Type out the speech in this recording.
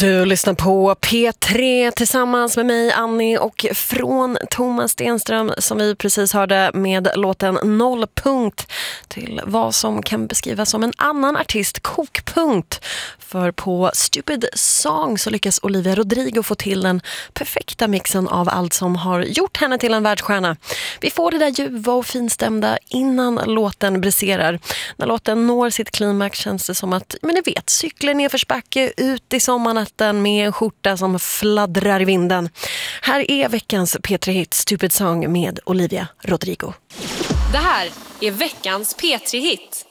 Du lyssnar på P3 tillsammans med mig, Annie, och från Thomas Stenström som vi precis hörde med låten Nollpunkt till vad som kan beskrivas som en annan artist kokpunkt. För på Stupid Song så lyckas Olivia Rodrigo få till den perfekta mixen av allt som har gjort henne till en världsstjärna. Vi får det där ljuva och finstämda innan låten briserar. När låten når sitt klimax känns det som att, men ni vet, cyklar ner för spacke ut i sommarnatten med en skjorta som fladdrar i vinden. Här är veckans P3-hit Stupid Song med Olivia Rodrigo. Det här är veckans P3-hit.